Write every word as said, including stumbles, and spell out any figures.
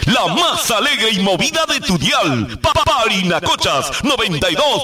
La más alegre y movida de tu dial. Parinacochas noventa y dos. dos punto tres.